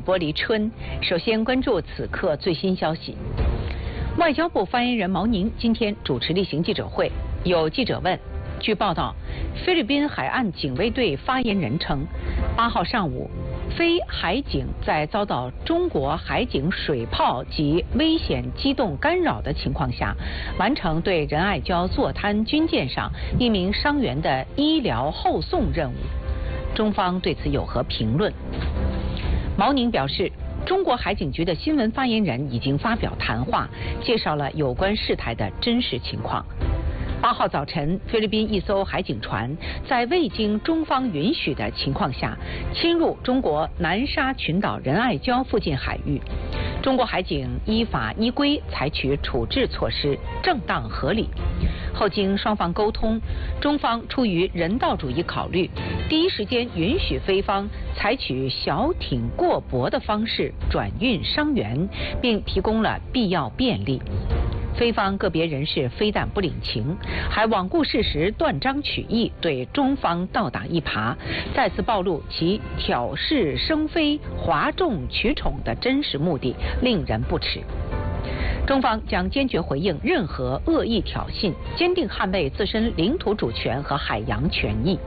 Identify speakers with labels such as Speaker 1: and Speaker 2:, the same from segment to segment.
Speaker 1: 播黎春。首先关注此刻最新消息。外交部发言人毛宁今天主持例行记者会，有记者问，据报道，菲律宾海岸警卫队发言人称，8号上午，非海警在遭到中国海警水炮及危险机动干扰的情况下，完成对仁爱礁坐滩军舰上1名伤员的医疗后送任务。中方对此有何评论？毛宁表示，中国海警局的新闻发言人已经发表谈话，介绍了有关事态的真实情况。8号早晨，菲律宾一艘海警船在未经中方允许的情况下，侵入中国南沙群岛仁爱礁附近海域。中国海警依法依规采取处置措施，正当合理。后经双方沟通，中方出于人道主义考虑，第一时间允许菲方采取小艇过驳的方式转运伤员，并提供了必要便利。菲方个别人士非但不领情，还罔顾事实，断章取义，对中方倒打一耙，再次暴露其挑事生非、哗众取宠的真实目的，令人不齿。中方将坚决回应任何恶意挑衅，坚定捍卫自身领土主权和海洋权益。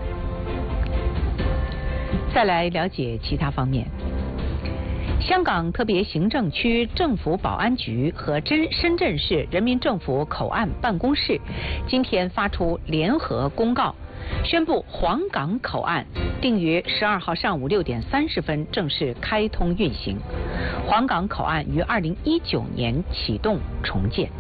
Speaker 1: 再来了解其他方面。香港特别行政区政府保安局和深圳市人民政府口岸办公室今天发出联合公告，宣布黄港口岸定于12号上午6点30分正式开通运行。黄港口岸于2019年启动重建。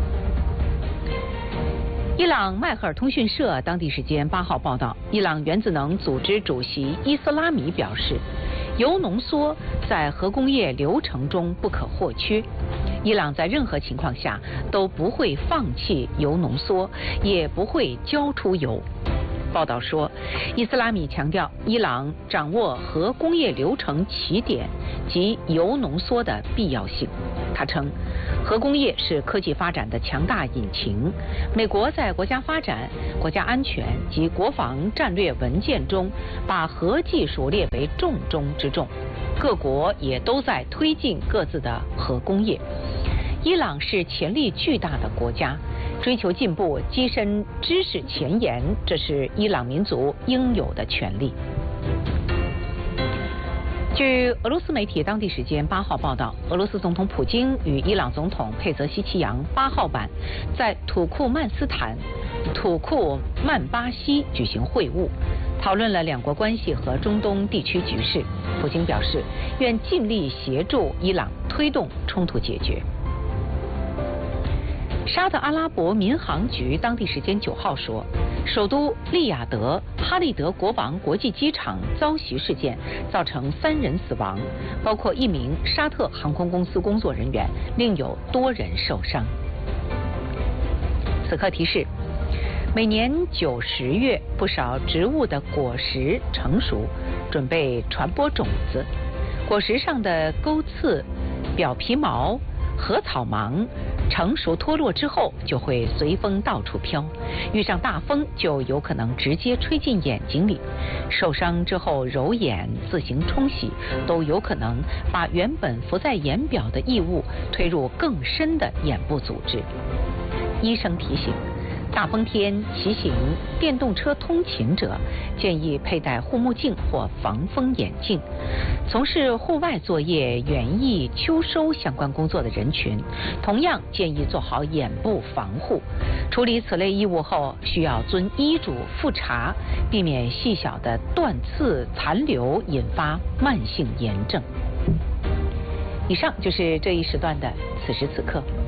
Speaker 1: 伊朗迈赫尔通讯社当地时间8号报道，伊朗原子能组织主席伊斯拉米表示，铀浓缩在核工业流程中不可或缺，伊朗在任何情况下都不会放弃铀浓缩，也不会交出铀。报道说，伊斯拉米强调伊朗掌握核工业流程起点及铀浓缩的必要性。他称，核工业是科技发展的强大引擎，美国在国家发展、国家安全及国防战略文件中把核技术列为重中之重，各国也都在推进各自的核工业。伊朗是潜力巨大的国家，追求进步、跻身知识前沿，这是伊朗民族应有的权利。据俄罗斯媒体当地时间8号报道，俄罗斯总统普京与伊朗总统佩泽希奇扬8号晚在土库曼巴西举行会晤，讨论了两国关系和中东地区局势。普京表示，愿尽力协助伊朗推动冲突解决。沙特阿拉伯民航局当地时间9号说，首都利雅得哈利德国王国际机场遭袭事件造成3人死亡，包括1名沙特航空公司工作人员，另有多人受伤。此刻提示，每年9、10月，不少植物的果实成熟，准备传播种子。果实上的钩刺、表皮毛、禾草芒成熟脱落之后，就会随风到处飘，遇上大风就有可能直接吹进眼睛里。受伤之后揉眼、自行冲洗，都有可能把原本浮在眼表的异物推入更深的眼部组织。医生提醒，大风天骑行、电动车通勤者建议佩戴护目镜或防风眼镜。从事户外作业、园艺、秋收相关工作的人群，同样建议做好眼部防护。处理此类异物后，需要遵医嘱复查，避免细小的断刺残留引发慢性炎症。以上就是这一时段的此时此刻。